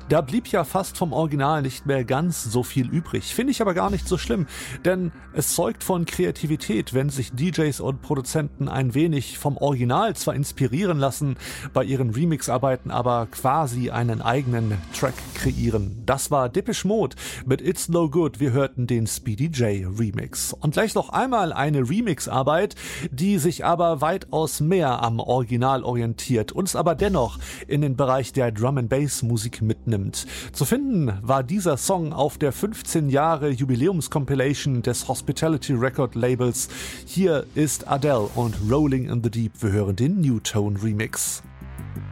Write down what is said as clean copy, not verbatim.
Da blieb ja fast vom Original nicht mehr ganz so viel übrig. Finde ich aber gar nicht so schlimm, denn es zeugt von Kreativität, wenn sich DJs und Produzenten ein wenig vom Original zwar inspirieren lassen, bei ihren Remix-Arbeiten aber quasi einen eigenen Track kreieren. Das war Depeche Mode mit It's No Good. Wir hörten den Speedy J Remix. Und gleich noch einmal eine Remix-Arbeit, die sich aber weitaus mehr am Original orientiert, uns aber dennoch in den Bereich der Drum-and-Bass-Musik mitnimmt. Zu finden war dieser Song auf der 15 Jahre Jubiläums-Compilation des Hospitality Record Labels. Hier ist Adele und Rolling in the Deep. Wir hören den New Tone Remix.